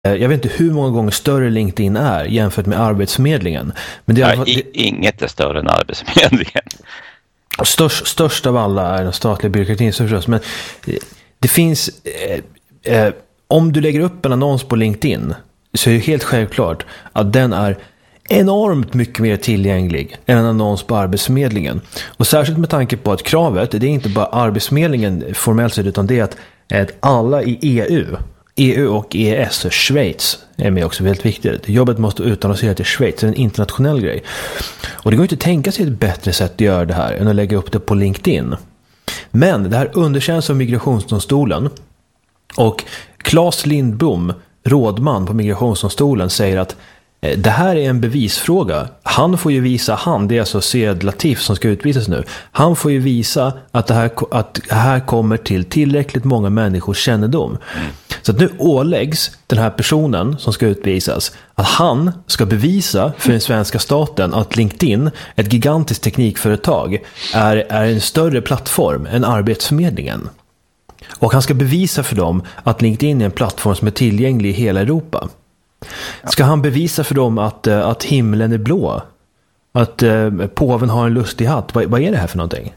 Jag vet inte hur många gånger större LinkedIn är jämfört med Arbetsförmedlingen. Men det är inget är större än Arbetsförmedlingen. Störst av alla är den statliga byråkratin förstås. Men det finns... om du lägger upp en annons på LinkedIn så är det helt självklart att den är enormt mycket mer tillgänglig än en annons på Arbetsförmedlingen. Och särskilt med tanke på att kravet, det är inte bara Arbetsförmedlingen formellt sett, utan det är att alla i EU och EES, Schweiz är med också väldigt viktigt. Jobbet måste utannonseras till Schweiz, det är en internationell grej. Och det går inte att tänka sig ett bättre sätt att göra det här än att lägga upp det på LinkedIn. Men det här underkänns av Migrationsdomstolen, och Claes Lindblom, rådman på Migrationsdomstolen, säger att det här är en bevisfråga. Han får ju visa, det är alltså Sead Latif som ska utvisas nu. Han får ju visa att det här kommer till tillräckligt många människors kännedom. Så att nu åläggs den här personen som ska utvisas att han ska bevisa för den svenska staten att LinkedIn, ett gigantiskt teknikföretag, är en större plattform än Arbetsförmedlingen. Och han ska bevisa för dem att LinkedIn är en plattform som är tillgänglig i hela Europa. Ska han bevisa för dem att himlen är blå? Att påven har en lustig hatt? Vad är det här för någonting?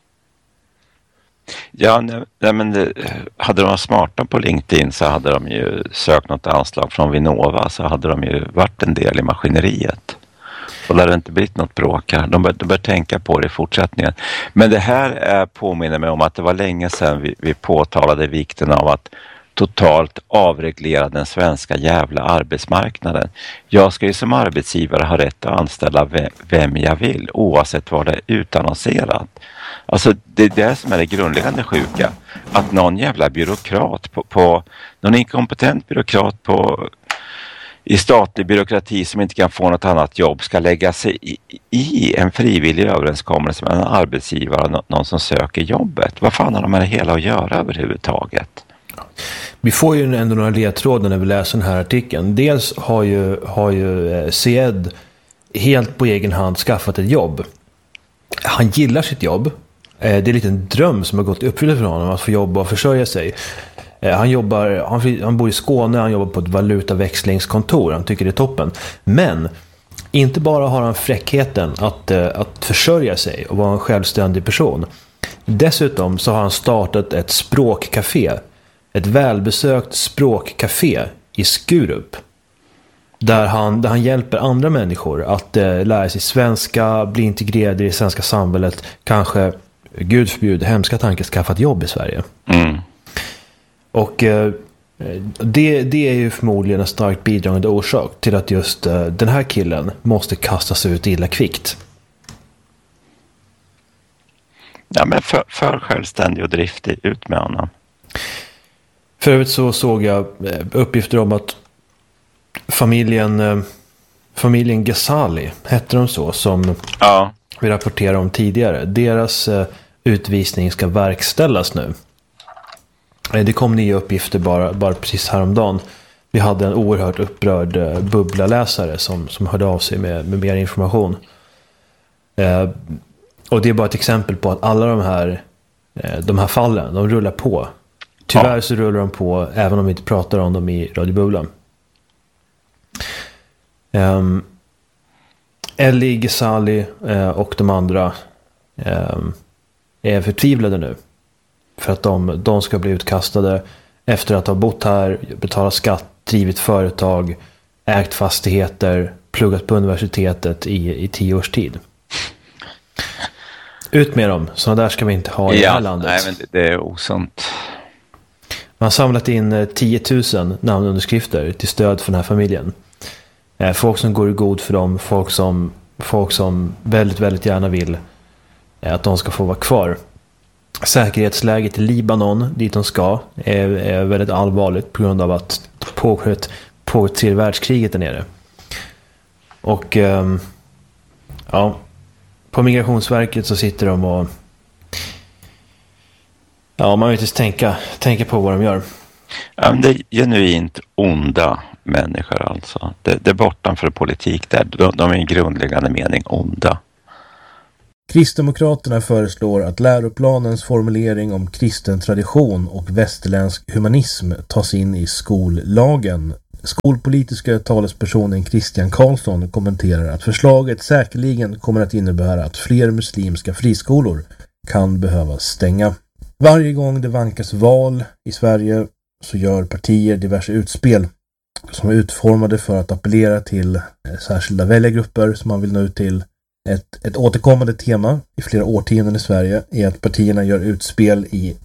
Ja, men hade de varit smarta på LinkedIn så hade de ju sökt något anslag från Vinnova, så hade de ju varit en del i maskineriet. Och det hade inte blivit något bråk här. De bör tänka på det i fortsättningen. Men det här påminner mig om att det var länge sedan vi påtalade vikten av att totalt avreglera den svenska jävla arbetsmarknaden. Jag ska ju som arbetsgivare ha rätt att anställa vem jag vill, oavsett vad det är utannonserat. Alltså det är det som är det grundläggande sjuka. Att någon jävla byråkrat någon inkompetent byråkrat i statlig byråkrati som inte kan få något annat jobb ska lägga sig i en frivillig överenskommelse med en arbetsgivare och någon som söker jobbet. Vad fan har de med det hela att göra överhuvudtaget? Vi får ju ändå några ledtrådar när vi läser den här artikeln. Dels har ju Sead helt på egen hand skaffat ett jobb. Han gillar sitt jobb. Det är lite en dröm som har gått i uppfyllelse för honom att få jobba och försörja sig. Han bor i Skåne, han jobbar på ett valutaväxlingskontor. Han tycker det är toppen. Men inte bara har han fräckheten att försörja sig och vara en självständig person. Dessutom så har han startat ett språkcafé. Ett välbesökt språkcafé i Skurup. Där han hjälper andra människor att lära sig svenska, bli integrerade i det svenska samhället. Kanske, Gud förbjude, hemska tankar, skaffa ett jobb i Sverige. Mm. Och det är ju förmodligen en starkt bidragande orsak till att just den här killen måste kastas ut illa kvickt. Ja, men för självständig och driftig, ut med honom. För övrigt så såg jag uppgifter om att familjen Ghazali, hette de så, som vi rapporterade om tidigare. Deras utvisning ska verkställas nu. Det kom nya uppgifter bara precis häromdagen. Vi hade en oerhört upprörd bubblaläsare som hörde av sig med mer information. Och det är bara ett exempel på att alla de här fallen, de rullar på. Tyvärr så rullar de på även om vi inte pratar om dem i Radio Bubblan. Elie Ghazali och de andra är förtvivlade nu. För att de ska bli utkastade efter att ha bott här, betalat skatt, drivit företag, ägt fastigheter, pluggat på universitetet i 10 års tid. Ut med dem, sådana där ska vi inte ha i det här landet. Nej, men det är osunt. Man har samlat in 10 000 namnunderskrifter till stöd för den här familjen. Folk som går i god för dem, folk som väldigt, väldigt gärna vill att de ska få vara kvar. Säkerhetsläget i Libanon, dit de ska, är väldigt allvarligt på grund av att det pågår ett tredje världskriget där nere. Och på Migrationsverket så sitter de och man vill inte tänka på vad de gör. Ja, men det är genuint onda människor alltså. Det är bortanför politik där. De är i grundläggande mening onda. Kristdemokraterna föreslår att läroplanens formulering om kristen tradition och västerländsk humanism tas in i skollagen. Skolpolitiska talespersonen Christian Karlsson kommenterar att förslaget säkerligen kommer att innebära att fler muslimska friskolor kan behöva stänga. Varje gång det vankas val i Sverige så gör partier diverse utspel som är utformade för att appellera till särskilda väljargrupper som man vill nå ut till. Ett återkommande tema i flera årtionden i Sverige är att partierna gör utspel i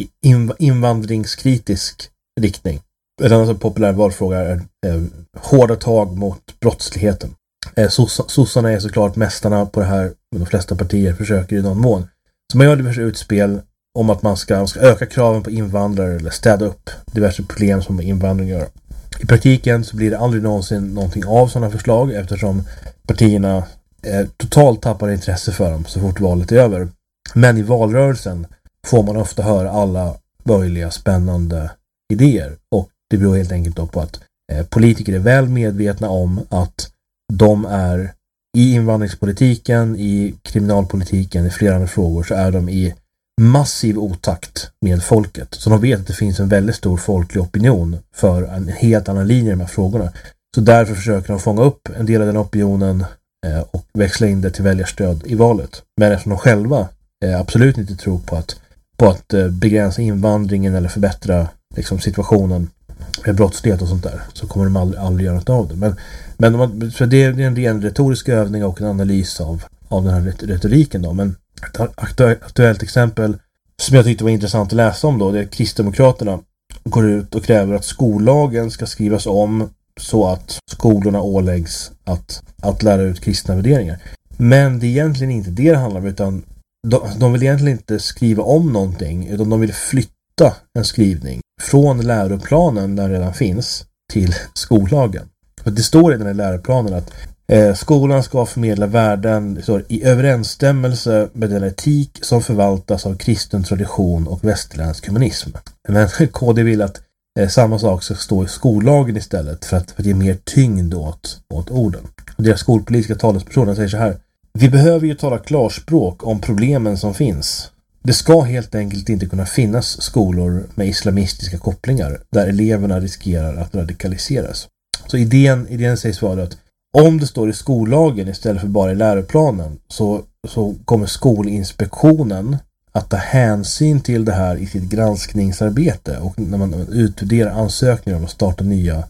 invandringskritisk riktning. En annan populär valfråga är hårda tag mot brottsligheten. Sossarna är såklart mästarna på det här, men de flesta partier försöker i någon mån. Så man gör diverse utspel om att man ska öka kraven på invandrare eller städa upp diverse problem som invandring gör. I praktiken så blir det aldrig någonsin någonting av sådana förslag eftersom partierna totalt tappar intresse för dem så fort valet är över. Men i valrörelsen får man ofta höra alla möjliga spännande idéer och det beror helt enkelt då på att politiker är väl medvetna om att de är i invandringspolitiken, i kriminalpolitiken, i flera andra frågor så är de i massiv otakt med folket. Så de vet att det finns en väldigt stor folklig opinion för en helt annan linje i de här frågorna. Så därför försöker de fånga upp en del av den opinionen och växla in det till väljarstöd i valet. Men eftersom de själva absolut inte tror på att begränsa invandringen eller förbättra liksom, situationen med brottslighet och sånt där så kommer de aldrig göra något av det. Men så det är en ren retorisk övning och en analys av den här retoriken då. Men ett aktuellt exempel som jag tyckte var intressant att läsa om då, det är Kristdemokraterna går ut och kräver att skollagen ska skrivas om så att skolorna åläggs att lära ut kristna värderingar. Men det är egentligen inte det handlar om, utan de vill egentligen inte skriva om någonting, utan de vill flytta en skrivning från läroplanen där den redan finns till skollagen. För det står i den här läroplanen att skolan ska förmedla värden i överensstämmelse med den etik som förvaltas av kristen tradition och västerländsk humanism. Men KD vill att samma sak ska stå i skollagen istället för att ge mer tyngd åt orden. Och deras skolpolitiska talespersoner säger så här: vi behöver ju tala klarspråk om problemen som finns. Det ska helt enkelt inte kunna finnas skolor med islamistiska kopplingar där eleverna riskerar att radikaliseras. Så idén sägs vara att om det står i skollagen istället för bara i läroplanen så kommer Skolinspektionen att ta hänsyn till det här i sitt granskningsarbete och när man utvärderar ansökningar om att starta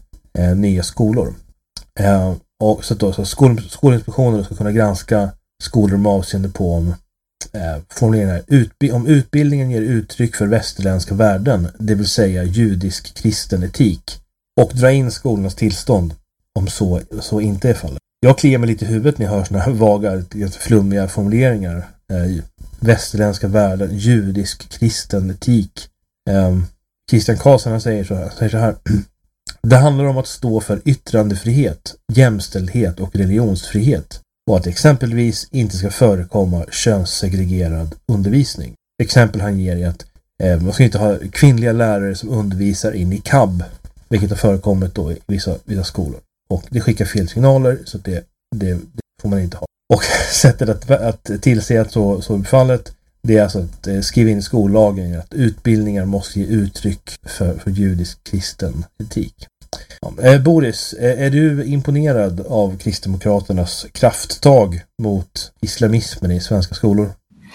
nya skolor. Och så Skolinspektionen ska kunna granska skolor med avseende på om om utbildningen ger uttryck för västerländska värden, det vill säga judisk kristen etik, och dra in skolornas tillstånd om så inte är fallet. Jag kliar mig lite i huvudet när jag hör såna här vaga, flummiga formuleringar. Västerländska värden, judisk kristen etik. Christian Karlsson säger så här. Det handlar om att stå för yttrandefrihet, jämställdhet och religionsfrihet och att exempelvis inte ska förekomma könssegregerad undervisning. Exempel han ger är att man ska inte ha kvinnliga lärare som undervisar i niqab, vilket har förekommit då i vissa skolor. Och det skickar fel signaler så att det får man inte ha. Och sättet att tillse att så är fallet, det är alltså att skriva in i skollagen att utbildningar måste ge uttryck för judisk kristen etik. Boris, är du imponerad av Kristdemokraternas krafttag mot islamismen i svenska skolor?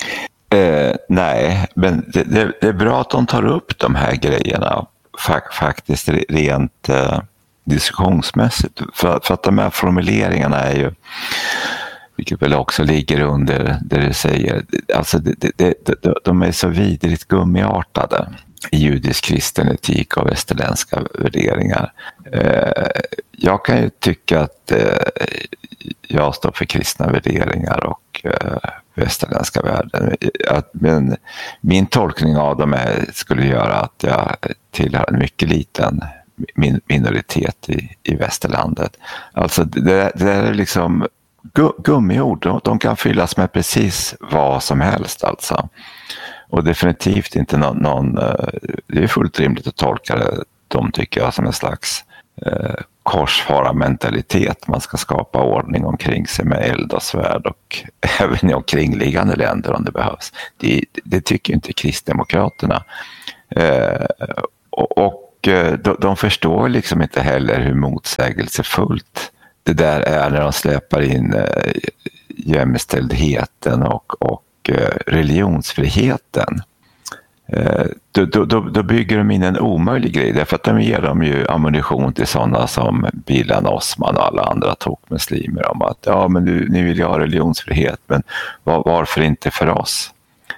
Nej, men det är bra att de tar upp de här grejerna faktiskt rent diskussionsmässigt. För att de här formuleringarna är ju, vilket väl också ligger under det du säger, alltså de är så vidrigt gummiartade i judisk kristen etik och västerländska värderingar. Jag kan ju tycka att jag står för kristna värderingar och västerländska värden. Men min tolkning av dem skulle göra att jag tillhör en mycket liten minoritet i västerlandet. Alltså det är liksom gummiord. De kan fyllas med precis vad som helst alltså. Och definitivt inte någon det är fullt rimligt att tolka det, de tycker jag, som en slags korsfararmentalitet. Man ska skapa ordning omkring sig med eld och svärd och även i omkringliggande länder om det behövs. Det tycker inte Kristdemokraterna. Och de förstår liksom inte heller hur motsägelsefullt det där är när de släpar in jämställdheten och religionsfriheten. Då bygger de in en omöjlig grej, därför att de ger dem ju ammunition till sådana som Bilan Osman och alla andra tokmuslimer om att ja, men ni vill ju ha religionsfrihet, men varför inte för oss?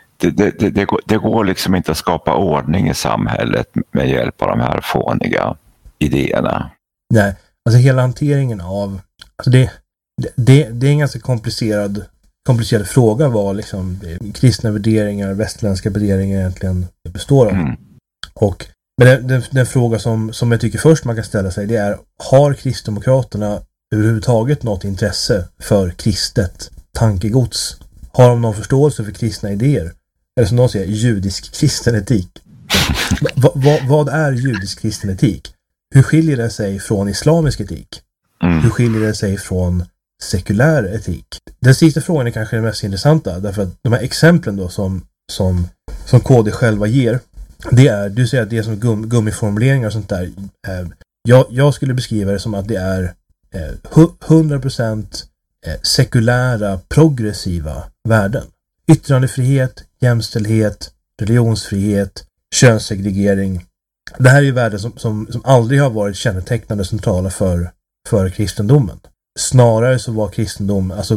Det går liksom inte att skapa ordning i samhället med hjälp av de här fåniga idéerna. Nej, alltså hela hanteringen av... Alltså det är en ganska komplicerad fråga vad liksom kristna värderingar, västerländska värderingar egentligen består av. Men den fråga som jag tycker först man kan ställa sig, det är: har kristdemokraterna överhuvudtaget något intresse för kristet tankegods? Har de någon förståelse för kristna idéer? Eller som de säger, judisk kristen etik. Vad är judisk kristen etik? Hur skiljer det sig från islamisk etik? Hur skiljer det sig från sekulär etik? Den sista frågan är kanske den mest intressanta, därför att de här exemplen då som KD själva ger, det är, du säger att det är som gummiformuleringar och sånt där. Jag skulle beskriva det som att det är 100% sekulära, progressiva värden. Yttrandefrihet, jämställdhet, religionsfrihet, könssegregering. Det här är ju värden som aldrig har varit kännetecknande centrala för kristendomen. Snarare så var kristendom, alltså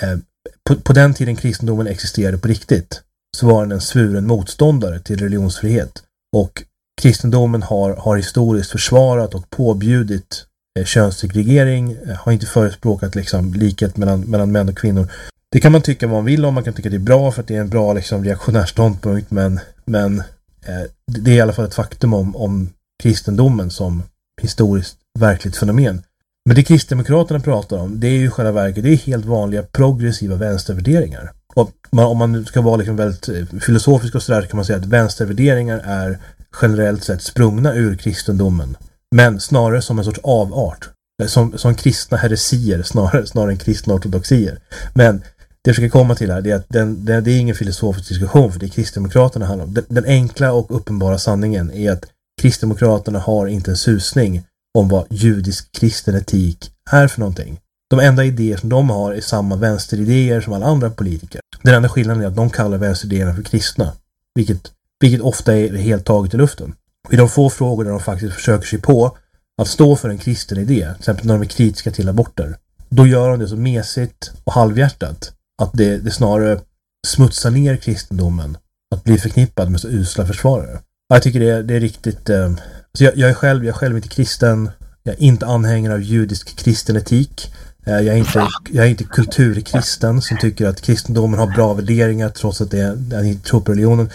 på den tiden kristendomen existerade på riktigt, så var den en svuren motståndare till religionsfrihet. Och kristendomen har historiskt försvarat och påbjudit könssegregering, har inte förespråkat liksom likhet mellan män och kvinnor. Det kan man tycka vad man vill om, man kan tycka det är bra för att det är en bra liksom reaktionär ståndpunkt, men det är i alla fall ett faktum om kristendomen som historiskt verkligt fenomen. Men det kristdemokraterna pratar om, det är ju själva verket, det är helt vanliga progressiva vänstervärderingar. Och om man ska vara liksom väldigt filosofisk och sådär, kan man säga att vänstervärderingar är generellt sett sprungna ur kristendomen, men snarare som en sorts avart. Som kristna heresier snarare än kristna ortodoxier. Men det jag försöker komma till här, det är att det är ingen filosofisk diskussion, för det är kristdemokraterna handlar om. Den enkla och uppenbara sanningen är att kristdemokraterna har inte en susning om vad judisk kristen etik är för någonting. De enda idéer som de har är samma vänsteridéer som alla andra politiker. Den enda skillnaden är att de kallar vänsteridéerna för kristna, vilket ofta är helt taget i luften. Och i de få frågor där de faktiskt försöker sig på att stå för en kristen idé, till exempel när de är kritiska till aborter, då gör de det så mesigt och halvhjärtat att det snarare smutsar ner kristendomen att bli förknippad med så usla försvarare. Jag tycker det är riktigt... Så jag är själv inte kristen, jag är inte anhängare av judisk kristen etik, jag är inte kulturkristen som tycker att kristendomen har bra värderingar trots att jag inte tror på religionen.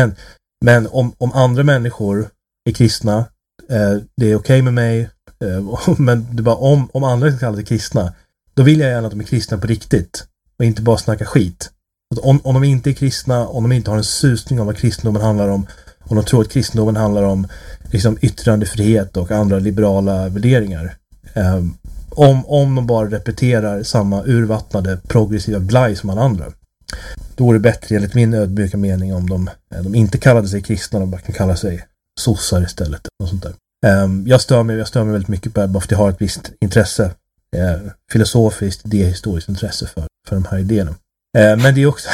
Men om andra människor är kristna, det är okej med mig, men det bara om andra kallar det kristna, då vill jag gärna att de är kristna på riktigt och inte bara snacka skit. Om de inte är kristna, om de inte har en susning om vad kristendomen handlar om, om de tror att kristendomen handlar om liksom yttrandefrihet och andra liberala värderingar, om de bara repeterar samma urvattnade progressiva blaj som alla andra, då är det bättre enligt min ödmjuka mening om de inte kallade sig kristna, de bara kan kalla sig sossar istället och sånt där. Jag stör mig väldigt mycket på det, bara för att jag har ett visst intresse, filosofiskt, idéhistoriskt intresse för de här idéerna. Men det är också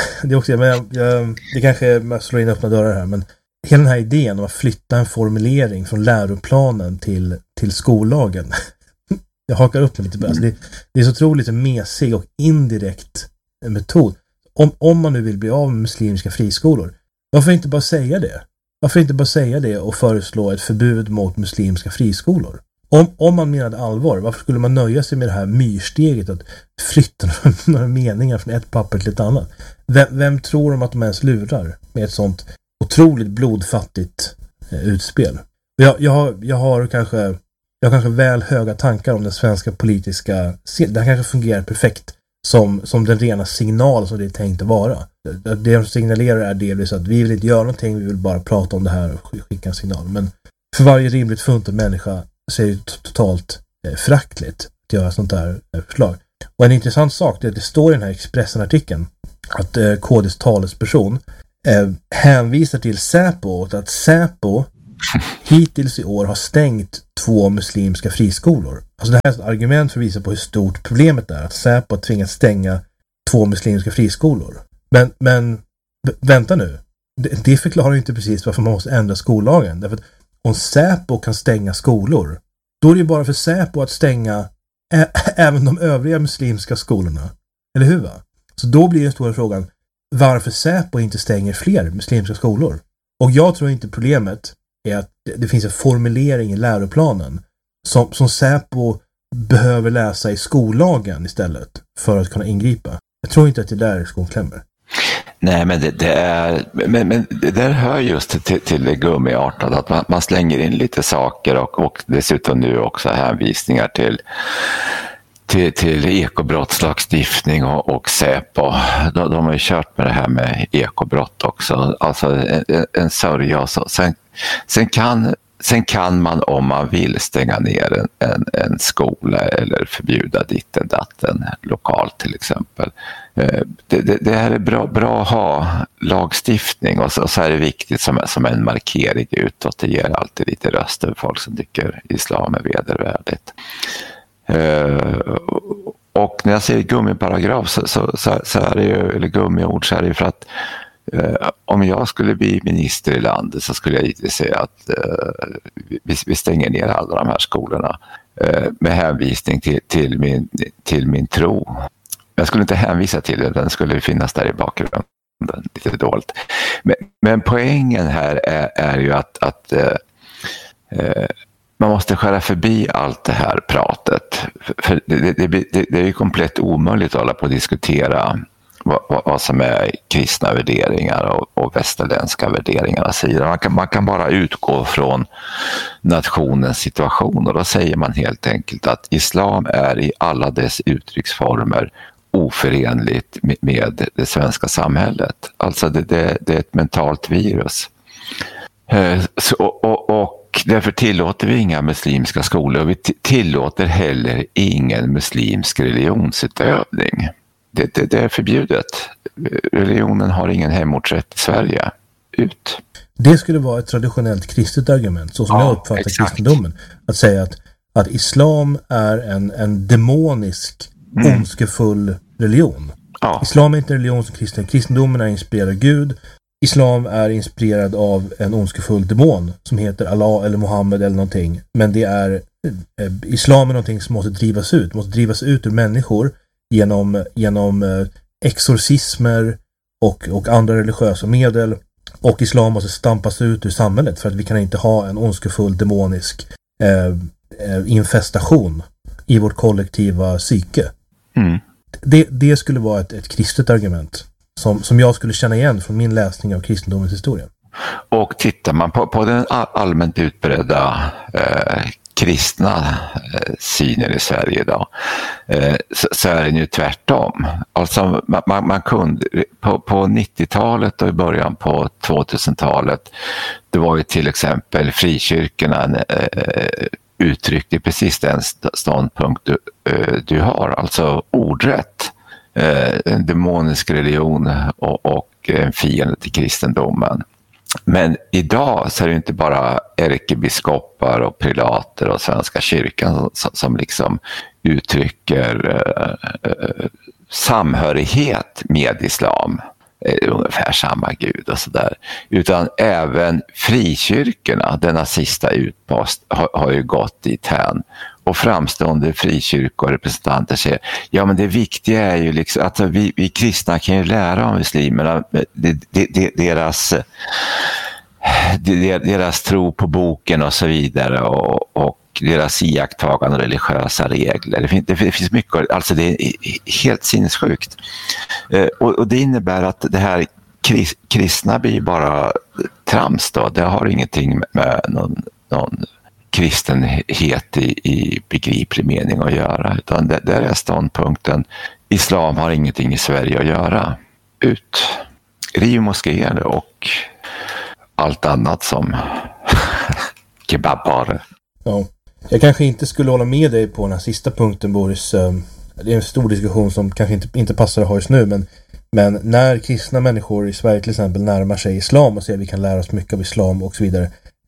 det kanske slår in öppna dörrar här, men hela den här idén om att flytta en formulering från läroplanen till skollagen, jag hakar upp mig lite på det. Det är så otroligt mesig och indirekt metod. Om man nu vill bli av med muslimska friskolor, varför inte bara säga det? Varför inte bara säga det och föreslå ett förbud mot muslimska friskolor? Om man menade allvar, varför skulle man nöja sig med det här myrsteget att flytta några meningar från ett papper till ett annat? Vem tror de att de ens lurar med ett sånt otroligt blodfattigt utspel? Jag har kanske väl höga tankar om den svenska politiska scenen. Det kanske fungerar perfekt som den rena signal som det är tänkt att vara. Det de signalerar är delvis att vi vill inte göra någonting, vi vill bara prata om det här och skicka en signal. Men för varje rimligt funtad människa så är det totalt föraktligt att göra sånt här förslag. Och en intressant sak är att det står i den här Expressen-artikeln att KDs talesperson hänvisar till Säpo, och att Säpo hittills i år har stängt 2 muslimska friskolor. Alltså det här är ett argument för att visa på hur stort problemet är. Att Säpo har tvingats stänga 2 muslimska friskolor. Men vänta nu. Det förklarar ju inte precis varför man måste ändra skollagen. Därför att om Säpo kan stänga skolor, då är det ju bara för Säpo att stänga även de övriga muslimska skolorna. Eller hur va? Så då blir den stora frågan, varför Säpo inte stänger fler muslimska skolor? Och jag tror inte problemet är att det finns en formulering i läroplanen som Säpo behöver läsa i skollagen istället för att kunna ingripa. Jag tror inte att det där skon klämmer. Nej, men det är, men det där hör just till det gummiartade, att man slänger in lite saker och dessutom nu också hänvisningar till ekobrottslagstiftning och Säpo. De har ju kört med det här med ekobrott också. Alltså en sörja och så. Sen kan man, om man vill, stänga ner en skola eller förbjuda ditten datten lokalt till exempel. Det här är bra att ha lagstiftning, och så är det viktigt som en markering utåt. Det ger alltid lite röst över folk som tycker islam är vedervärdigt. Och när jag säger gummiparagraf så är det ju, eller gummiord, så är det ju för att om jag skulle bli minister i landet så skulle jag inte säga att vi stänger ner alla de här skolorna med hänvisning till min tro. Jag skulle inte hänvisa till det, den skulle finnas där i bakgrunden lite dåligt. Men poängen här är ju att man måste skära förbi allt det här pratet. För det är ju komplett omöjligt att hålla på att diskutera vad som är kristna värderingar och västerländska värderingar. Man kan bara utgå från nationens situation, och då säger man helt enkelt att islam är i alla dess uttrycksformer oförenligt med det svenska samhället. Alltså det är ett mentalt virus. Och därför tillåter vi inga muslimska skolor, och vi tillåter heller ingen muslimsk religionsutövning. Det är förbjudet. Religionen har ingen hemortsrätt i Sverige. Ut. Det skulle vara ett traditionellt kristet argument, så som jag uppfattar kristendomen. Att säga att islam är en demonisk, ondskefull religion. Ja. Islam är inte en religion som kristen. Kristendomen är inspirerad av Gud. Islam är inspirerad av en ondskefull demon som heter Allah eller Mohammed eller någonting. Men det är islam är någonting som måste drivas ut ur människor genom exorcismer och andra religiösa medel, och islam måste stampas ut ur samhället för att vi kan inte ha en ondskefull demonisk infestation i vårt kollektiva psyke. Det skulle vara ett kristet argument som jag skulle känna igen från min läsning av kristendomens historia. Och tittar man på den allmänt utbredda kristna synen i Sverige idag, så är det ju tvärtom. Alltså man kunde på 90-talet och i början på 2000-talet, det var ju till exempel frikyrkorna uttryckte precis den ståndpunkt du har, alltså ordrätt, en demonisk religion och en fiende till kristendomen. Men idag så är det inte bara ärkebiskopar och prelater och Svenska kyrkan som liksom uttrycker samhörighet med islam, ungefär samma gud och sådär, utan även frikyrkorna, denna sista utpost, har ju gått dit hän. Och framstående frikyrkorepresentanter säger, ja men det viktiga är ju liksom att vi kristna kan ju lära om muslimerna deras tro på boken och så vidare, och deras iakttagande religiösa regler. Det finns mycket, alltså det är helt sinnessjukt. Och det innebär att det här kristna blir bara trams då. Det har ingenting med någon kristenhet i begriplig mening att göra, utan där är ståndpunkten: islam har ingenting i Sverige att göra. Ut. Riv moskéer och allt annat som kebabbar. Ja. Jag kanske inte skulle hålla med dig på den här sista punkten, Boris. Det är en stor diskussion som kanske inte passar att ha just nu, men när kristna människor i Sverige till exempel närmar sig islam och säger att vi kan lära oss mycket av islam och så vidare,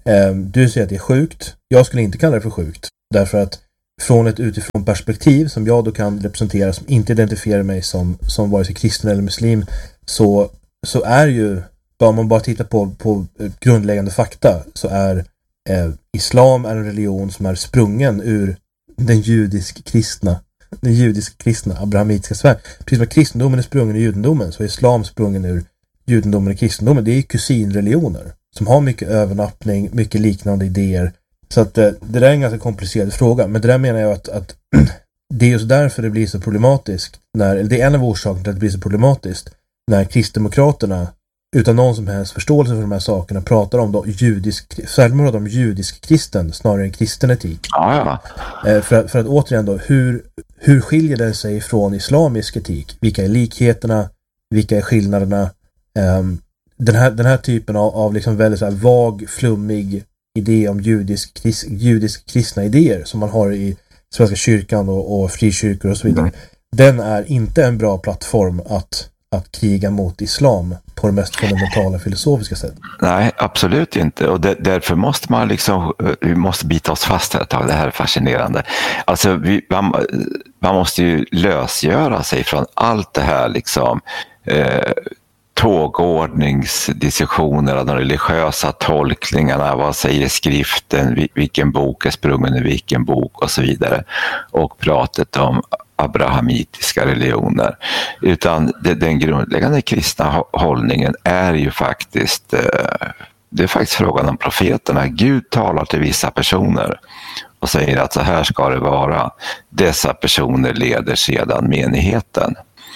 Du säger att det är sjukt. Jag skulle inte kalla det för sjukt. Därför att från ett utifrån perspektiv som jag då kan representera, som inte identifierar mig som vare sig kristen eller muslim, så är ju, om man bara tittar på grundläggande fakta, så är islam är en religion som är sprungen ur den judisk-kristna abrahamitiska Sverige. Precis som kristendomen är sprungen ur judendomen, så är islam sprungen ur judendomen och kristendomen. Det är kusinreligioner som har mycket övernappning, mycket liknande idéer. Så att det där är en ganska komplicerad fråga. Men det där menar jag att det är just därför det blir så problematiskt. Det är en av orsakerna till att det blir så problematiskt när kristdemokraterna utan någon som helst förståelse för de här sakerna pratar om judisk-kristen snarare än kristen etik. Ja. För att återigen då, hur skiljer det sig från islamisk etik? Vilka är likheterna? Vilka är skillnaderna? Den här typen av liksom väldigt så här vag, flummig idé om judisk kristna idéer som man har i Svenska kyrkan och frikyrkor och så vidare. Den är inte en bra plattform att kriga mot islam på det mest fundamentala filosofiska sättet. Nej, absolut inte. Och därför måste man vi måste bita oss fast här ett tag. Det här är fascinerande. Alltså, man måste ju lösgöra sig från allt det här tågordningsdiskussioner av de religiösa tolkningarna, vad säger skriften, vilken bok är sprungen i vilken bok och så vidare. Och pratet om abrahamitiska religioner. Utan den grundläggande kristna hållningen är ju faktiskt, det är faktiskt frågan om profeterna. Gud talar till vissa personer och säger att så här ska det vara. Dessa personer leder sedan menigheten.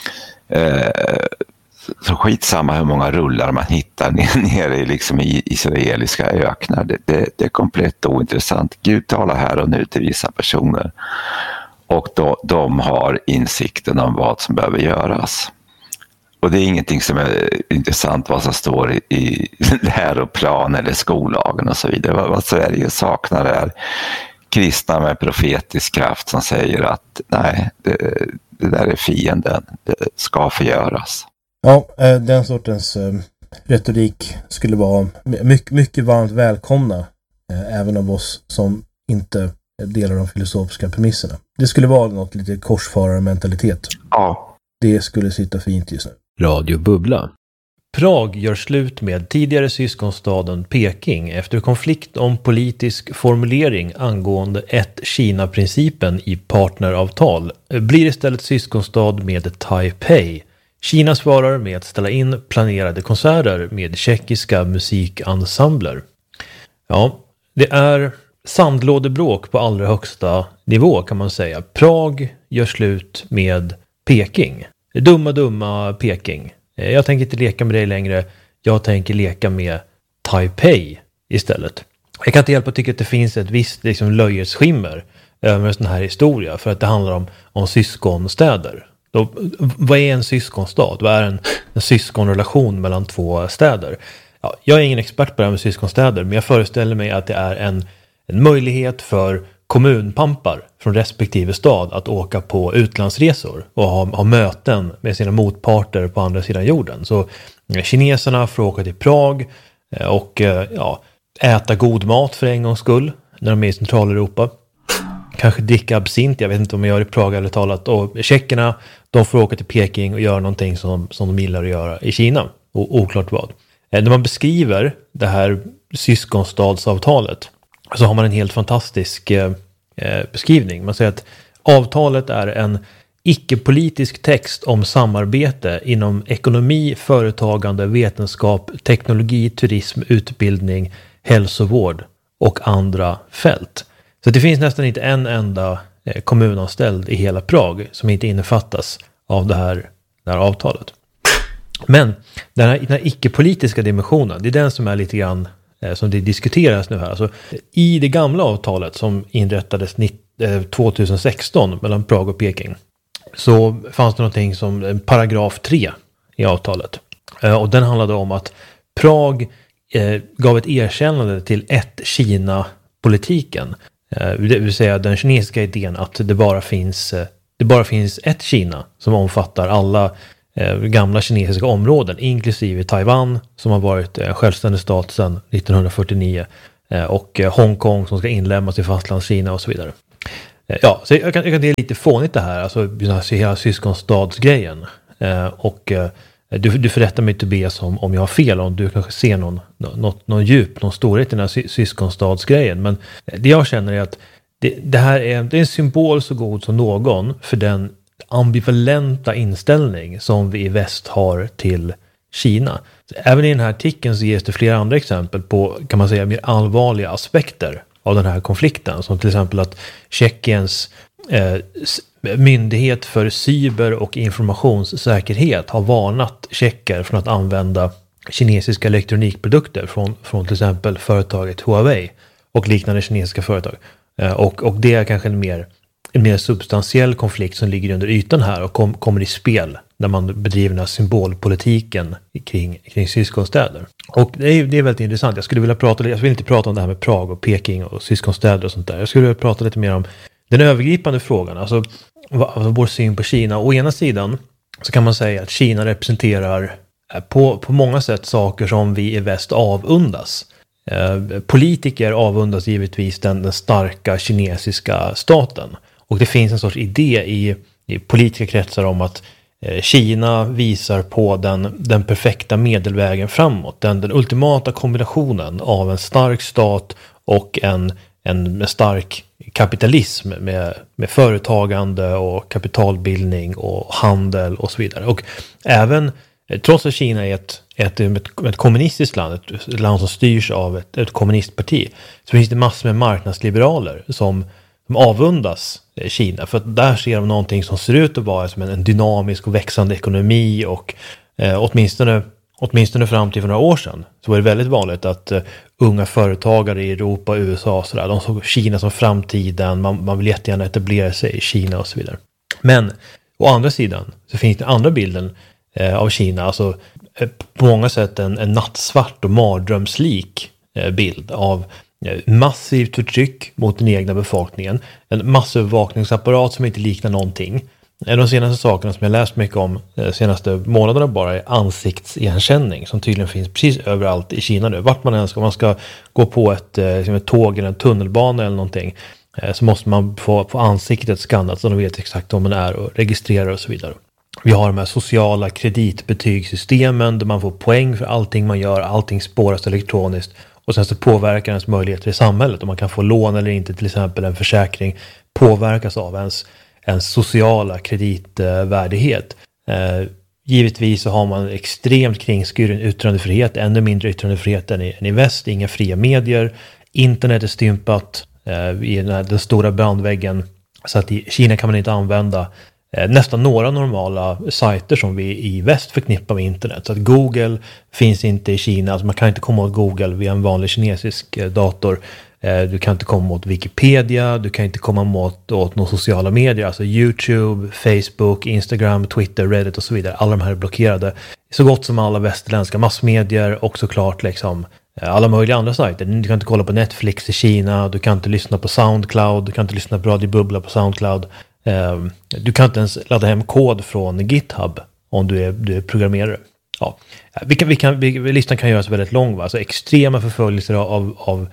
Så skitsamma hur många rullar man hittar nere i israeliska öknar. Det är komplett ointressant. Gud talar här och nu till vissa personer. Och de har insikten om vad som behöver göras. Och det är ingenting som är intressant vad som står i läroplan eller skollagen och så vidare. Vad Sverige saknar är kristna med profetisk kraft som säger att nej, det där är fienden, det ska förgöras. Ja, den sortens retorik skulle vara mycket varmt välkomna även av oss som inte delar de filosofiska premisserna. Det skulle vara något lite korsfararmentalitet. Ja. Det skulle sitta fint just nu. Radio Bubbla. Prag gör slut med tidigare syskonstaden Peking efter konflikt om politisk formulering angående ett-Kina-principen i partneravtal. Blir istället syskonstad med Taipei. Kina svarar med att ställa in planerade konserter med tjeckiska musikensembler. Ja, det är sandlådebråk på allra högsta nivå kan man säga. Prag gör slut med Peking. Dumma Peking. Jag tänker inte leka med dig längre. Jag tänker leka med Taipei istället. Jag kan inte hjälpa att tycka att det finns ett visst löjets skimmer över en sån här historia. För att det handlar om syskonstäder. Vad är en syskonstad? Vad är en syskonrelation mellan två städer? Ja, jag är ingen expert på det här med syskonstäder. Men jag föreställer mig att det är en möjlighet för kommunpampar från respektive stad att åka på utlandsresor och ha möten med sina motparter på andra sidan jorden. Så kineserna får åka till Prag och äta god mat för en gångs skull när de är i Centraleuropa. Kanske dricka absint, jag vet inte om jag gör i Prag eller talat. Och tjeckerna, de får åka till Peking och göra någonting som de gillar att göra i Kina. Och oklart vad. När man beskriver det här syskonstadsavtalet så har man en helt fantastisk beskrivning. Man säger att avtalet är en icke-politisk text om samarbete inom ekonomi, företagande, vetenskap, teknologi, turism, utbildning, hälsovård och andra fält. Så det finns nästan inte en enda kommunanställd i hela Prag som inte innefattas av det här avtalet. Men den här icke-politiska dimensionen, det är den som är lite grann som det diskuteras nu här. Alltså, i det gamla avtalet som inrättades 2016 mellan Prag och Peking så fanns det någonting som paragraf 3 i avtalet. Och den handlade om att Prag gav ett erkännande till ett-Kina-politiken. Det vill säga den kinesiska idén att det bara finns ett Kina som omfattar alla gamla kinesiska områden, inklusive Taiwan som har varit självständig stat sedan 1949 och Hongkong som ska inlämnas i fastlandskina och så vidare. Ja, så jag kan det är lite fånigt det här, alltså hela syskonstadsgrejen. Och du får rätta mig Tobias om jag har fel, om du kanske ser någon djup, någon storhet i den här syskonstadsgrejen. Men det jag känner är att det här är en symbol så god som någon för den ambivalenta inställning som vi i väst har till Kina. Även i den här artikeln så ges det flera andra exempel på, kan man säga, mer allvarliga aspekter av den här konflikten. Som till exempel att Tjeckiens myndighet för cyber- och informationssäkerhet har varnat tjecker från att använda kinesiska elektronikprodukter från till exempel företaget Huawei och liknande kinesiska företag. Och det är kanske en mer substantiell konflikt som ligger under ytan här och kommer i spel när man bedriver den här symbolpolitiken kring syskonstäder. Och det är väldigt intressant. Jag vill inte prata om det här med Prag och Peking och syskonstäder och sånt där. Jag skulle vilja prata lite mer om den övergripande frågan, alltså vår syn på Kina. Å ena sidan så kan man säga att Kina representerar på många sätt saker som vi i väst avundas. Politiker avundas givetvis den starka kinesiska staten. Och det finns en sorts idé i politiska kretsar om att Kina visar på den perfekta medelvägen framåt. Den ultimata kombinationen av en stark stat och en stark kapitalism med företagande och kapitalbildning och handel och så vidare. Och även, trots att Kina är ett kommunistiskt land, ett land som styrs av ett kommunistparti, så finns det massor med marknadsliberaler som avundas Kina. För att där ser de någonting som ser ut att vara som en dynamisk och växande ekonomi och åtminstone fram till för några år sedan så var det väldigt vanligt att unga företagare i Europa och USA så där, de såg Kina som framtiden, man vill jättegärna etablera sig i Kina och så vidare. Men å andra sidan så finns det andra bilden av Kina, alltså på många sätt en nattsvart och mardrömslik bild av massivt förtryck mot den egna befolkningen, en massövervakningsapparat som inte liknar någonting. De senaste sakerna som jag läst mycket om de senaste månaderna bara är ansiktsigenkänning som tydligen finns precis överallt i Kina nu. Vart man än ska, man ska gå på ett tåg eller en tunnelbana eller någonting, så måste man få ansiktet skannat så de vet exakt vad man är och registrerar och så vidare. Vi har de här sociala kreditbetygssystemen där man får poäng för allting man gör, allting spåras elektroniskt och sen så påverkar ens möjligheter i samhället. Om man kan få lån eller inte, till exempel en försäkring, påverkas av ens sociala kreditvärdighet. Givetvis så har man extremt kringskuren yttrandefrihet, ännu mindre yttrandefrihet än i väst, inga fria medier, internet är stympat i den stora brandväggen, så att i Kina kan man inte använda nästan några normala sajter som vi i väst förknippar med internet. Så att Google finns inte i Kina, alltså man kan inte komma åt Google via en vanlig kinesisk dator. Du kan inte komma åt Wikipedia, du kan inte komma åt några sociala medier, alltså YouTube, Facebook, Instagram, Twitter, Reddit och så vidare. Alla de här är blockerade. Så gott som alla västerländska massmedier och såklart liksom alla möjliga andra sajter. Du kan inte kolla på Netflix i Kina, du kan inte lyssna på Soundcloud, du kan inte lyssna på Radio Bubbla på Soundcloud. Du kan inte ens ladda hem kod från GitHub om du är programmerare. Ja. Listan kan göras väldigt lång, va? Alltså extrema förföljelser av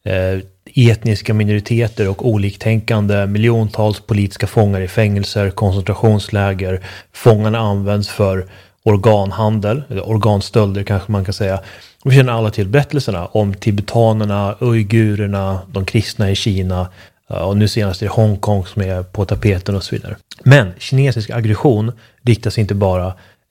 etniska minoriteter och oliktänkande, miljontals politiska fångar i fängelser, koncentrationsläger, fångarna används för organhandel, eller organstölder kanske man kan säga. Vi känner alla till berättelserna om tibetanerna, uigurerna, de kristna i Kina och nu senast är det Hongkong som är på tapeten och så vidare. Men kinesisk aggression riktas inte bara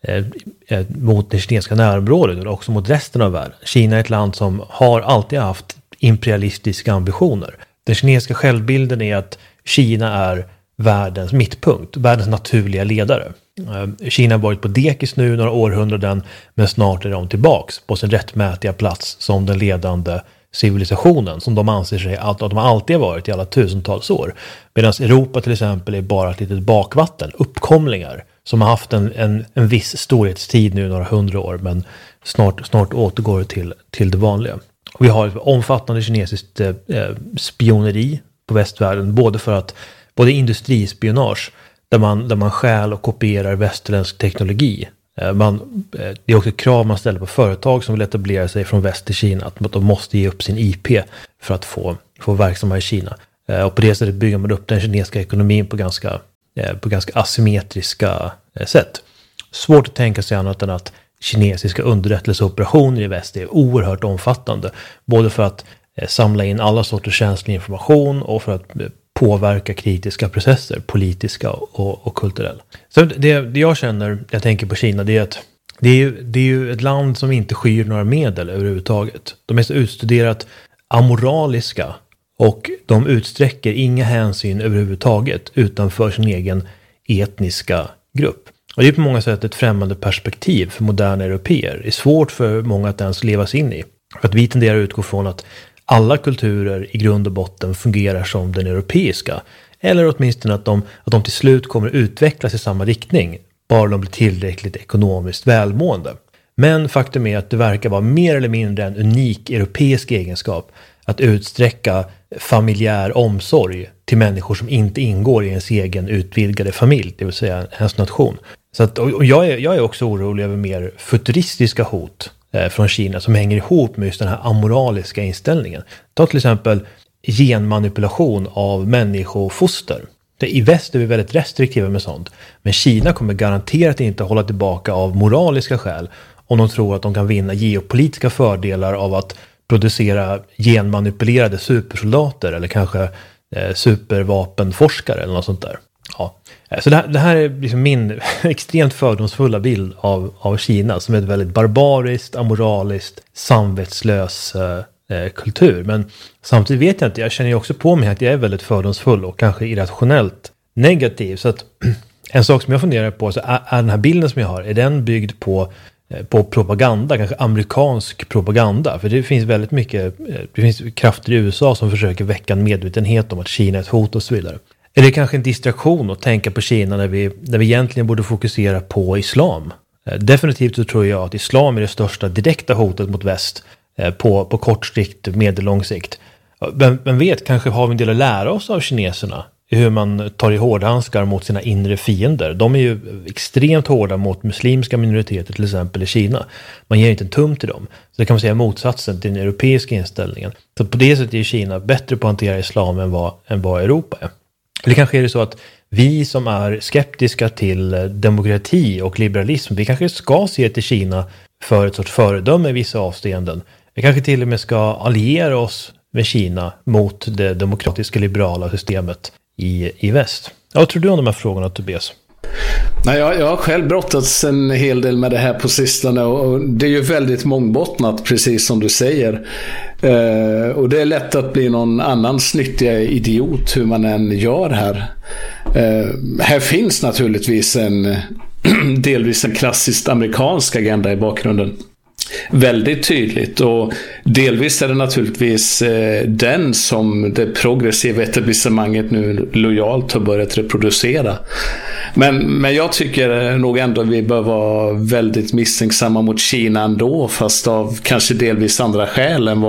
mot det kinesiska närområdet utan också mot resten av världen. Kina är ett land som har alltid haft imperialistiska ambitioner. Den kinesiska självbilden är att Kina är världens mittpunkt, världens naturliga ledare. Kina har varit på dekis nu några århundraden, men snart är de tillbaks på sin rättmätiga plats som den ledande civilisationen som de anser sig att de alltid har varit i alla tusentals år. Medan Europa till exempel är bara ett litet bakvatten, uppkomlingar som har haft en viss storhetstid nu några hundra år, men snart återgår till det vanliga. Och vi har ett omfattande kinesiskt spioneri på västvärlden, både industrispionage där man stjäl och kopierar västerländsk teknologi Det är också ett krav man ställer på företag som vill etablera sig från väst till Kina, att de måste ge upp sin IP för att få verksamma i Kina. Och på det sättet bygger man upp den kinesiska ekonomin på ganska asymmetriska sätt. Svårt att tänka sig annat än att kinesiska underrättelseoperationer i väst är oerhört omfattande. Både för att samla in alla sorters känslig information och för att påverka kritiska processer, politiska och kulturella. Så det jag känner, jag tänker på Kina, det är att det är ju ett land som inte skyr några medel överhuvudtaget. De är så utstuderat amoraliska och de utsträcker inga hänsyn överhuvudtaget utanför sin egen etniska grupp. Och det är på många sätt ett främmande perspektiv för moderna europeer. Det är svårt för många att ens leva sig in i. För att vi tenderar att utgå från att alla kulturer i grund och botten fungerar som den europeiska. Eller åtminstone att de till slut kommer att utvecklas i samma riktning. Bara de blir tillräckligt ekonomiskt välmående. Men faktum är att det verkar vara mer eller mindre en unik europeisk egenskap att utsträcka familjär omsorg till människor som inte ingår i ens egen utvidgade familj, det vill säga ens nation. Så att, och jag är också orolig över mer futuristiska hot från Kina som hänger ihop med just den här amoraliska inställningen. Ta till exempel genmanipulation av människofoster. I väst är vi väldigt restriktiva med sånt, men Kina kommer garanterat inte hålla tillbaka av moraliska skäl om de tror att de kan vinna geopolitiska fördelar av att producera genmanipulerade supersoldater eller kanske supervapenforskare eller något sånt där. Ja. Så det här är liksom min extremt fördomsfulla bild av Kina som är ett väldigt barbariskt, amoraliskt, samvetslös kultur. Men samtidigt vet jag inte, jag känner ju också på mig att jag är väldigt fördomsfull och kanske irrationellt negativ. Så att en sak som jag funderar på, så är den här bilden som jag har, är den byggd på propaganda, kanske amerikansk propaganda? För det finns väldigt mycket, det finns krafter i USA som försöker väcka en medvetenhet om att Kina är ett hot och så vidare. Är det kanske en distraktion att tänka på Kina när vi egentligen borde fokusera på islam? Definitivt så tror jag att islam är det största direkta hotet mot väst på kort sikt, medellång sikt. Men vet, kanske har vi en del att lära oss av kineserna i hur man tar i hårdhandskar mot sina inre fiender. De är ju extremt hårda mot muslimska minoriteter till exempel i Kina. Man ger inte en tum till dem. Så det kan man säga motsatsen till den europeiska inställningen. Så på det sättet är Kina bättre på att hantera islam än vad Europa är. Eller kanske är det så att vi som är skeptiska till demokrati och liberalism, vi kanske ska se till Kina för ett sorts föredöme i vissa avseenden. Vi kanske till och med ska alliera oss med Kina mot det demokratiska liberala systemet i väst. Ja, vad tror du om de här frågorna, Tobias? Nej, jag har själv brottats en hel del med det här på sistone och det är ju väldigt mångbottnat, precis som du säger. Och det är lätt att bli någon annans nyttiga idiot hur man än gör här. Här finns naturligtvis delvis en klassisk amerikansk agenda i bakgrunden. Väldigt tydligt, och delvis är det naturligtvis den som det progressiva etablissemanget nu lojalt har börjat reproducera. Men jag tycker nog ändå att vi bör vara väldigt misstänksamma mot Kina ändå, fast av kanske delvis andra skäl än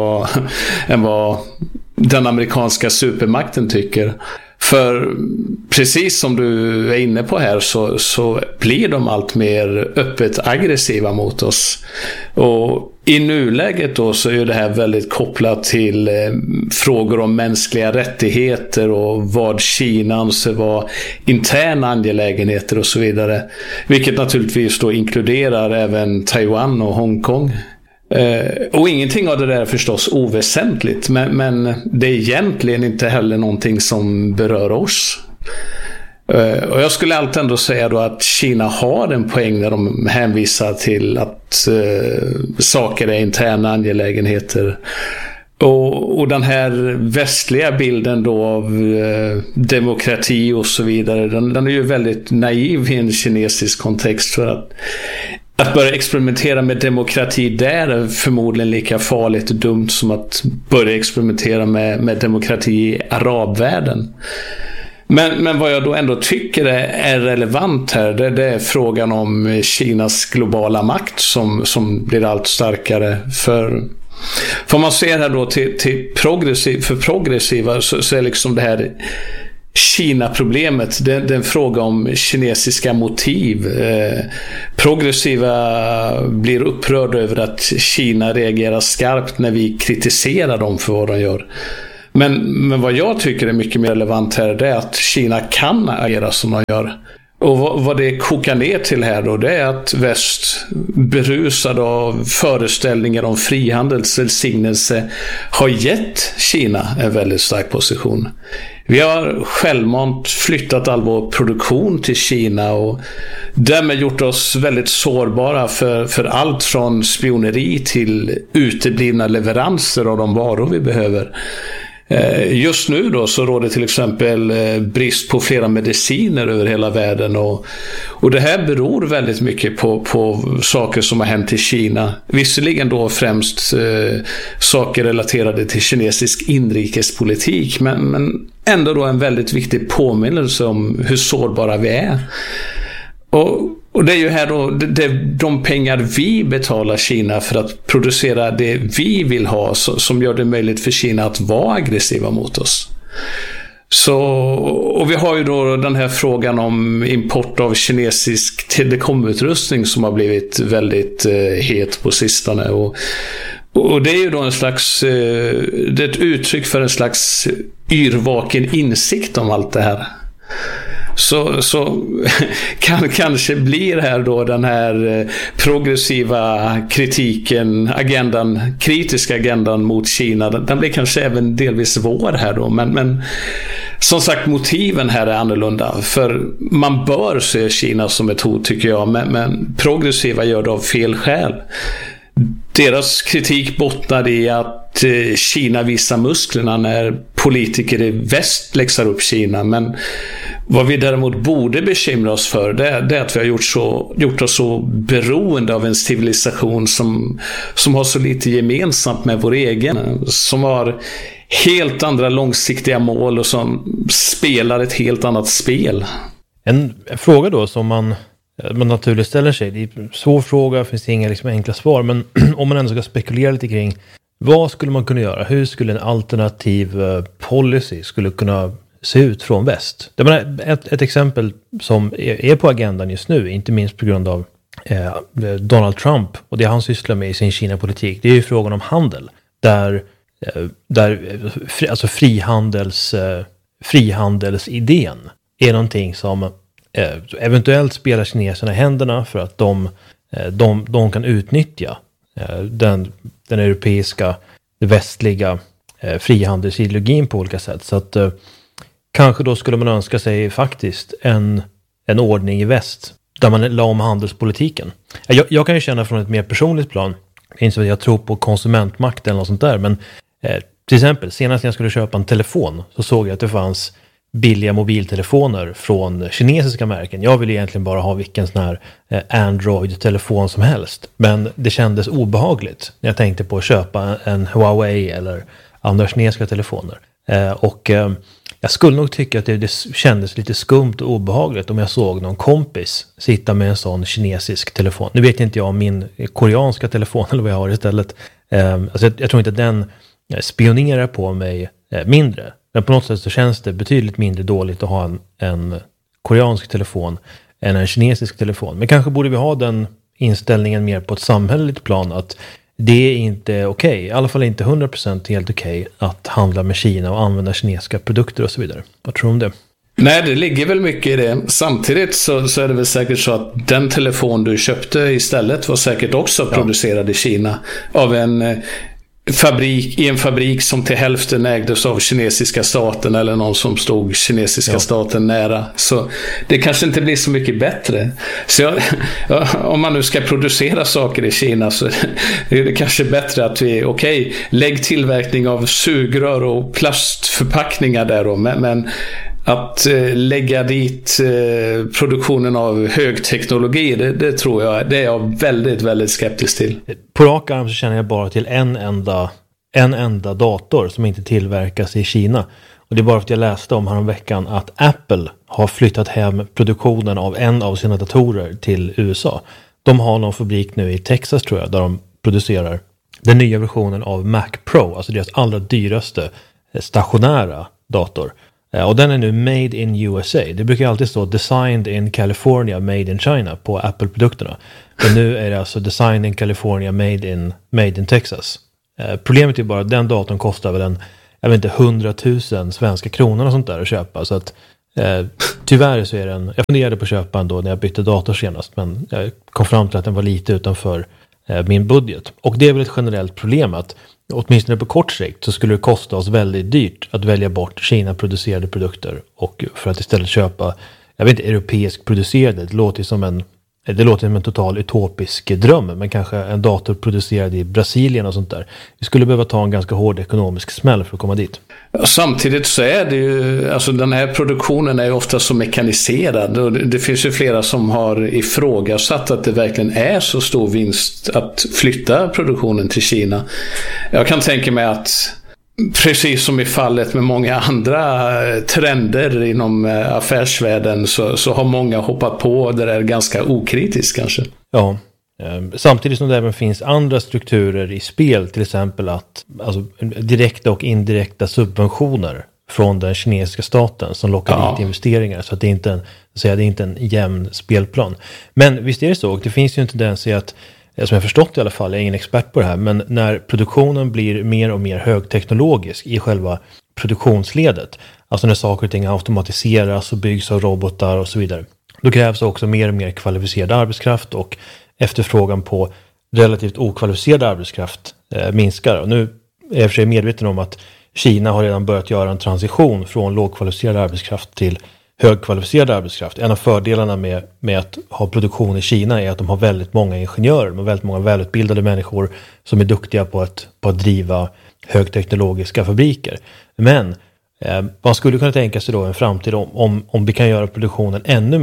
vad den amerikanska supermakten tycker. För precis som du är inne på här så blir de allt mer öppet aggressiva mot oss. Och i nuläget då så är det här väldigt kopplat till frågor om mänskliga rättigheter och vad Kina anser vara interna angelägenheter och så vidare. Vilket naturligtvis då inkluderar även Taiwan och Hongkong. Och ingenting av det där är förstås oväsentligt, men det är egentligen inte heller någonting som berör oss. Och jag skulle alltid ändå säga då att Kina har en poäng när de hänvisar till att saker är interna angelägenheter. Och den här västliga bilden då av demokrati och så vidare, den är ju väldigt naiv i en kinesisk kontext, för att börja experimentera med demokrati där är förmodligen lika farligt och dumt som att börja experimentera med demokrati i arabvärlden. Men vad jag då ändå tycker är relevant här, det är frågan om Kinas globala makt som blir allt starkare. För man ser här då till progressiva så är liksom det här Kina-problemet, det är en fråga om kinesiska motiv. Progressiva blir upprörda över att Kina reagerar skarpt när vi kritiserar dem för vad de gör. Men vad jag tycker är mycket mer relevant här, det är att Kina kan agera som de gör. Och vad det kokar ner till här då, det är att väst, berusad av föreställningar om frihandels välsignelse, har gett Kina en väldigt stark position. Vi har självmant flyttat all vår produktion till Kina och därmed gjort oss väldigt sårbara för allt från spioneri till uteblivna leveranser av de varor vi behöver. Just nu då så råder till exempel brist på flera mediciner över hela världen och det här beror väldigt mycket på saker som har hänt i Kina. Visserligen då främst saker relaterade till kinesisk inrikespolitik, men ändå då en väldigt viktig påminnelse om hur sårbara vi är. Och det är ju här då de pengar vi betalar Kina för att producera det vi vill ha som gör det möjligt för Kina att vara aggressiva mot oss. Så, och vi har ju då den här frågan om import av kinesisk telekomutrustning som har blivit väldigt het på sistone. Och det är ju då en slags, det är ett uttryck för en slags yrvaken insikt om allt det här. Så kanske blir här då den här progressiva kritiken, kritiska agendan mot Kina, den blir kanske även delvis vår här då, men som sagt, motiven här är annorlunda, för man bör se Kina som ett hot, tycker jag, men progressiva gör det av fel skäl. Deras kritik bottnar i att Kina visar musklerna när politiker i väst läxar upp Kina. Men vad vi däremot borde bekymra oss för, det är att vi har gjort oss så beroende av en civilisation som har så lite gemensamt med vår egen, som har helt andra långsiktiga mål och som spelar ett helt annat spel. En fråga då som man naturligt ställer sig, det är en svår fråga, finns det inga enkla svar, men om man ändå ska spekulera lite kring vad skulle man kunna göra, hur skulle en alternativ policy skulle kunna se ut från väst. Det är ett exempel som är på agendan just nu, inte minst på grund av Donald Trump och det han sysslar med i sin Kina-politik, det är ju frågan om handel, där alltså frihandelsidén är någonting som eventuellt spelar kineserna i händerna för att de kan utnyttja den europeiska, västliga frihandelsideologin på olika sätt. Så att kanske då skulle man önska sig faktiskt en ordning i väst där man la om handelspolitiken. Jag kan ju känna från ett mer personligt plan, inte så att jag tror på konsumentmakt eller något sånt där, men till exempel senast när jag skulle köpa en telefon så såg jag att det fanns billiga mobiltelefoner från kinesiska märken. Jag ville egentligen bara ha vilken sån här Android-telefon som helst. Men det kändes obehagligt när jag tänkte på att köpa en Huawei eller andra kinesiska telefoner. Jag skulle nog tycka att det kändes lite skumt och obehagligt om jag såg någon kompis sitta med en sån kinesisk telefon. Nu vet inte jag om min koreanska telefon eller vad jag har istället. Alltså jag tror inte att den spionerar på mig mindre. Men på något sätt så känns det betydligt mindre dåligt att ha en koreansk telefon än en kinesisk telefon. Men kanske borde vi ha den inställningen mer på ett samhälleligt plan att det är inte okej, i alla fall inte 100% helt okej att handla med Kina och använda kinesiska produkter och så vidare. Vad tror du om det? Nej, det ligger väl mycket i det. Samtidigt så är det väl säkert så att den telefon du köpte istället var säkert också producerad i Kina av en fabrik som till hälften ägdes av kinesiska staten eller någon som stod kinesiska staten nära. Så det kanske inte blir så mycket bättre. Så om man nu ska producera saker i Kina så är det kanske bättre att vi, lägg tillverkning av sugrör och plastförpackningar där då, men att lägga dit produktionen av högteknologi, det tror jag, det är jag väldigt, väldigt skeptisk till. På rak arm så känner jag bara till en enda dator som inte tillverkas i Kina. Och det är bara för att jag läste om häromveckan att Apple har flyttat hem produktionen av en av sina datorer till USA. De har någon fabrik nu i Texas tror jag, där de producerar den nya versionen av Mac Pro, alltså deras allra dyraste stationära dator. Och den är nu made in USA. Det brukar alltid stå designed in California, made in China på Apple-produkterna. Men nu är det alltså designed in California, made in Texas. Problemet är bara att den datorn kostar väl 100 000 svenska kronor och sånt där att köpa. Så att tyvärr så är den, jag funderade på att köpa den då när jag bytte dator senast, men jag kom fram till att den var lite utanför min budget. Och det är väl ett generellt problem att åtminstone på kort sikt så skulle det kosta oss väldigt dyrt att välja bort Kina-producerade produkter och för att istället köpa, jag vet inte, europeisk producerade. Det låter som en total utopisk dröm, men kanske en dator producerad i Brasilien och sånt där. Vi skulle behöva ta en ganska hård ekonomisk smäll för att komma dit. Samtidigt så är det ju, alltså den här produktionen är ju ofta så mekaniserad och det finns ju flera som har ifrågasatt att det verkligen är så stor vinst att flytta produktionen till Kina. Jag kan tänka mig att precis som i fallet med många andra trender inom affärsvärlden så har många hoppat på det där ganska okritiskt kanske. Ja, samtidigt som det även finns andra strukturer i spel, till exempel att direkta och indirekta subventioner från den kinesiska staten som lockar dit investeringar, så att det är inte en jämn spelplan. Men visst är det så, och det finns ju en tendens i att, som jag förstått i alla fall, jag är ingen expert på det här, men när produktionen blir mer och mer högteknologisk i själva produktionsledet, alltså när saker och ting automatiseras och byggs av robotar och så vidare, då krävs också mer och mer kvalificerad arbetskraft, och efterfrågan på relativt okvalificerad arbetskraft minskar. Och nu är jag för sig medveten om att Kina har redan börjat göra en transition från lågkvalificerad arbetskraft till högkvalificerad arbetskraft. En av fördelarna med att ha produktion i Kina är att de har väldigt många ingenjörer, de har väldigt många välutbildade människor som är duktiga på att driva högteknologiska fabriker. Men man skulle kunna tänka sig då en framtid om vi kan göra produktionen ännu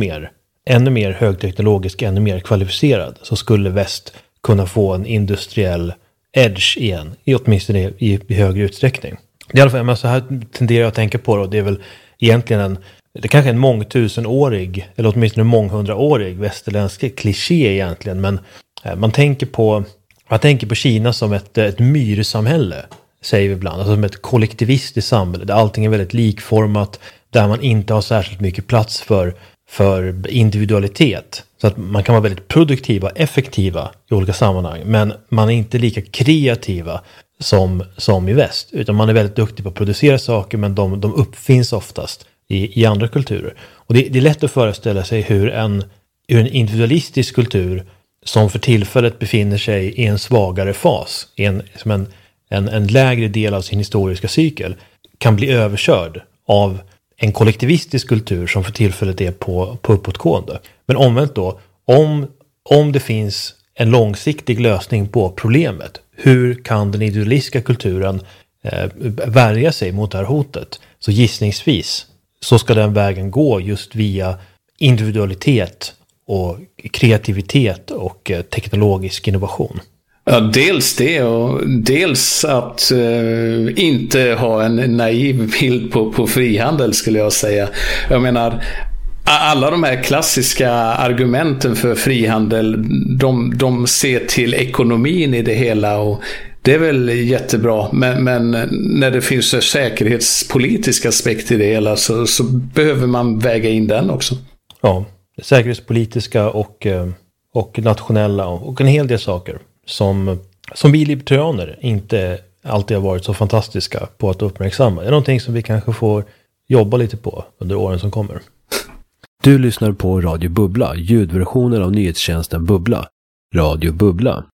mer högteknologisk, ännu mer kvalificerad, så skulle väst kunna få en industriell edge igen, åtminstone i högre utsträckning. Det är i alla fall, men så här tenderar jag att tänka på det, och det är väl egentligen det kanske är en mångtusenårig, eller åtminstone månghundraårig västerländsk kliché egentligen, men man tänker på Kina som ett myrsamhälle, säger vi ibland, alltså som ett kollektivistiskt samhälle där allting är väldigt likformat, där man inte har särskilt mycket plats för individualitet, så att man kan vara väldigt produktiva, effektiva i olika sammanhang, men man är inte lika kreativa som i väst, utan man är väldigt duktig på att producera saker, men de uppfinns oftast i andra kulturer. Och det är lätt att föreställa sig hur en individualistisk kultur som för tillfället befinner sig i en svagare fas, en lägre del av sin historiska cykel, kan bli överkörd av en kollektivistisk kultur som för tillfället är på uppåtgående. Men omvänt då, om det finns en långsiktig lösning på problemet, hur kan den individualistiska kulturen värja sig mot det här hotet? Så gissningsvis så ska den vägen gå just via individualitet och kreativitet och teknologisk innovation. Ja, dels det, och dels att inte ha en naiv bild på frihandel, skulle jag säga. Jag menar, alla de här klassiska argumenten för frihandel, de ser till ekonomin i det hela, och det är väl jättebra, men när det finns en säkerhetspolitisk aspekt i det hela så behöver man väga in den också. Ja, säkerhetspolitiska och nationella och en hel del saker som vi libertarianer inte alltid har varit så fantastiska på att uppmärksamma. Det är någonting som vi kanske får jobba lite på under åren som kommer. Du lyssnar på Radio Bubbla, ljudversionen av nyhetstjänsten Bubbla. Radio Bubbla.